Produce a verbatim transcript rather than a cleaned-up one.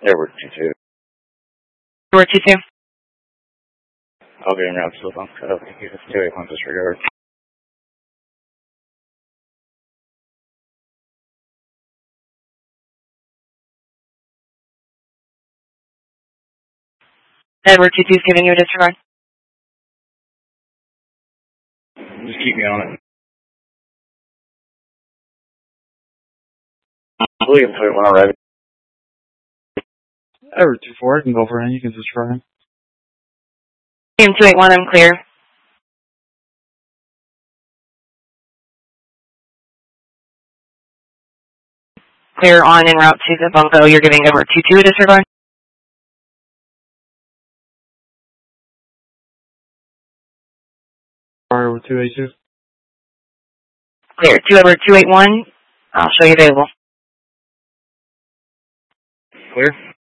Edward two two. Edward two two. I'll be en route to the phone. Okay, two eight one, disregard. Edward two two is giving you a disregard. Just keep me on it. I believe it's when I'm ready. Edward two four, I can go for it, you can disregard. M two eight one, I'm clear. Clear on en route to the bunko. You're giving Edward two two a disregard. Fire with two eight two. Clear. two Edward two eight one. I'll show you available. Clear.